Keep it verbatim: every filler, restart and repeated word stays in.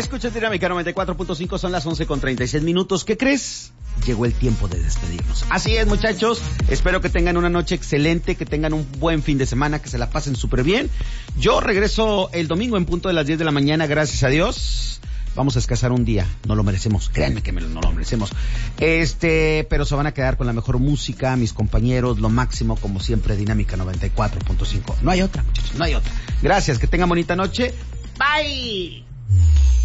Escucha Dinámica noventa y cuatro punto cinco, son las once con treinta y seis minutos. ¿Qué crees? Llegó el tiempo de despedirnos. Así es, muchachos. Espero que tengan una noche excelente, que tengan un buen fin de semana, que se la pasen súper bien. Yo regreso el domingo en punto de las diez de la mañana, gracias a Dios. Vamos a descansar un día, no lo merecemos, créanme que me lo, no lo merecemos. Este, pero se van a quedar con la mejor música, mis compañeros, lo máximo, como siempre, Dinámica noventa y cuatro punto cinco. No hay otra, muchachos, no hay otra. Gracias, que tengan bonita noche. Bye.